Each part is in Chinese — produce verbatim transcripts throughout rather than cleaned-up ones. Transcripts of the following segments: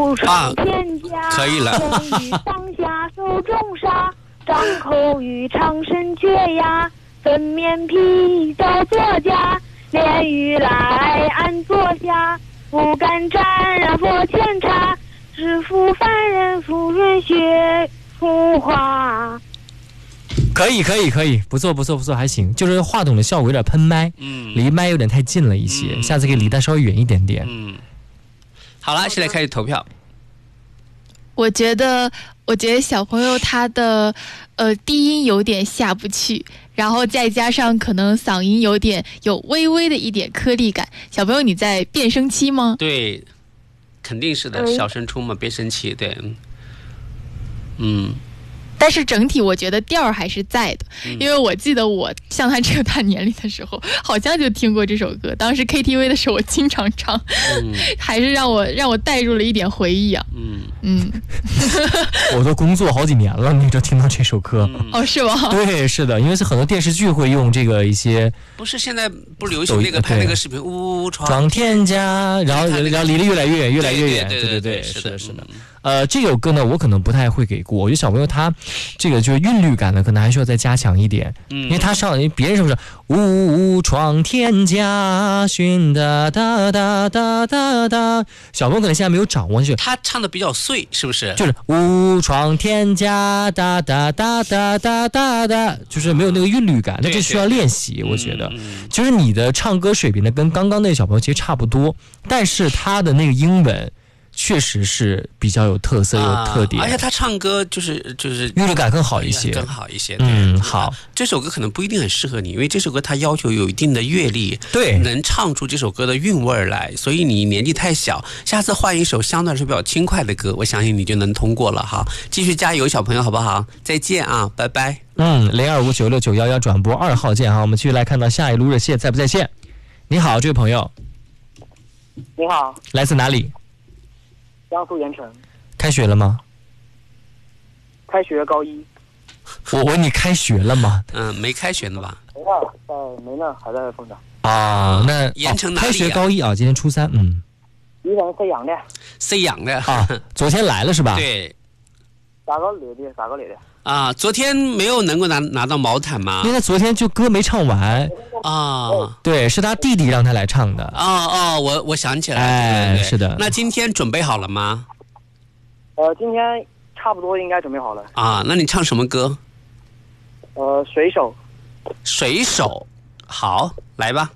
无常天家， 啊、可以了。 人于当下手中杀，张口欲长身绝牙，粉面皮照作家，炼狱来安坐下，不敢沾染佛前茶，只负凡人赴人血浮华。 可以可以可以，不错不错不错，还行，就是话筒的效果有点喷麦，嗯，离麦有点太近了一些，嗯、下次可以离它稍微远一点点。 嗯，好了，现在开始投票。 我觉得，我觉得小朋友他的呃低音有点下不去，然后再加上可能嗓音有点有微微的一点颗粒感。小朋友，你在变声期吗？ 对，肯定是的，小声出嘛，变声期，对，嗯。 但是整体我觉得调儿还是在的， 嗯、 因为我记得我像他这个大年龄的时候，好像就听过这首歌。当时 K T V 的时候我经常唱，嗯、还是让我让我带入了一点回忆啊。嗯嗯， 我都工作好几年了，你就听到这首歌、 嗯、哦，是吗？ 对，是的，因为是很多电视剧会用这个一些。 不是现在不流行那个拍那个视频，呜闯天家，然后然后离得越来越远，越来越远，对对 对, 对, 对，是的，是的。嗯呃，这首歌呢，我可能不太会给过。我觉得小朋友他这个就是韵律感呢，可能还需要再加强一点。嗯，因为他上别人是不是呜闯天家，寻哒哒哒哒哒哒，小朋友可能现在没有掌握，就是他唱的比较碎，是不是？ 就是呜闯天家，哒哒哒哒哒哒哒，就是没有那个韵律感，那这需要练习。我觉得，其实你的唱歌水平呢，跟刚刚那个小朋友其实差不多，但是他的那个英文。确实是比较有特色、有特点， 啊、而且他唱歌就是就是韵律感更好一些， 更好一些。 嗯，好。 这首歌可能不一定很适合你，因为这首歌它要求有一定的阅历， 对， 能唱出这首歌的韵味来。所以你年纪太小，下次换一首相对来说比较轻快的歌，我相信你就能通过了哈。继续加油，小朋友，好不好？再见啊，拜拜。 嗯，零二五九六九幺幺转播二号键哈，我们继续来看到下一路热线在不在线？你好，这位朋友。 你好， 来自哪里？ 江苏盐城。 开学了吗？ 开学高一。 我问你开学了吗？ 嗯，没开学呢吧？ 没呢，在没呢，还在凤长。 啊，那盐城哪里、啊哦？开学高一啊，今天初三，嗯。 宜兰沈阳的。 沈阳的啊，昨天来了是吧？ 对。 咋个来的？咋个来的？ 啊，昨天没有能够拿拿到毛毯吗？ 因为他昨天就歌没唱完啊， 对，是他弟弟让他来唱的。 哦哦，我我想起来了， 哎， 对对对是的。 那今天准备好了吗？ 呃，今天差不多应该准备好了。 啊，那你唱什么歌？ 呃，水手。 水手，好，来吧。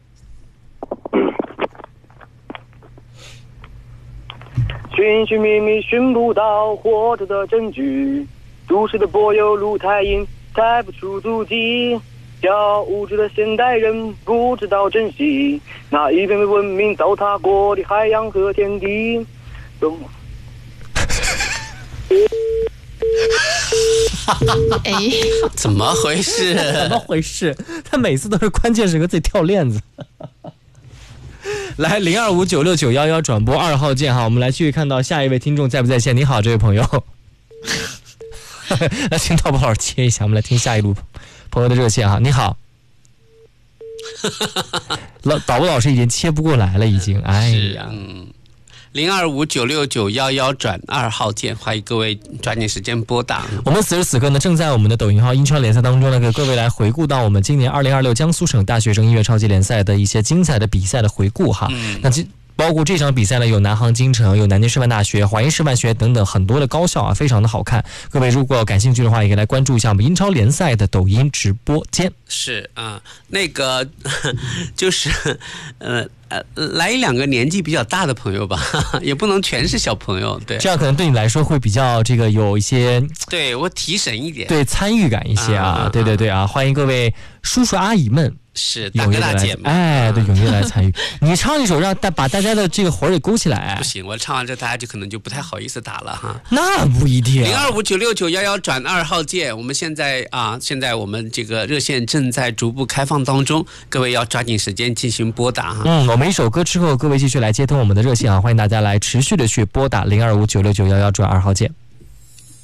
寻寻觅觅寻不到活着的证据，都市的柏油路太硬，猜不出足迹。叫无知的现代人不知道珍惜那一片被文明糟蹋过的海洋和天地。 哎， 怎么回事？ 怎么回事？他每次都是关键时刻自己跳链子。来零二五九六九幺幺转播二号键哈，我们来继续看到下一位听众在不在线？你好，这位朋友。来，请导播老师接一下，我们来听下一路朋友的热线哈。你好，老导播老师已经切不过来了，已经。哎呀， 嗯，零二五九六九幺幺转二号键，欢迎各位抓紧时间拨打。 我们此时此刻呢，正在我们的抖音号英超联赛当中呢，给各位来回顾到我们今年二零二六江苏省大学生音乐超级联赛的一些精彩的比赛的回顾哈。嗯、那这。包括这场比赛呢，有南航京城，有南京师范大学、华阴师范学院等等很多的高校啊，非常的好看。各位如果感兴趣的话，也可以来关注一下我们英超联赛的抖音直播间。 是啊、呃，那个就是呃呃，来一两个年纪比较大的朋友吧，也不能全是小朋友，对， 这样可能对你来说会比较这个有一些， 对我提神一点， 对参与感一些啊，啊对对对啊，欢迎各位叔叔阿姨们。 是大哥大姐们， 哎，对，踊跃来参与。你唱一首，让大把大家的这个火给勾起来。 不行，我唱完这，大家就可能就不太好意思打了哈。 那不一定。 零二五九六九幺幺转二号键，我们现在啊，现在我们这个热线正在逐步开放当中，各位要抓紧时间进行拨打哈。 嗯，我们一首歌之后，各位继续来接通我们的热线啊，欢迎大家来持续的去拨打零二五九六九幺幺转二号键。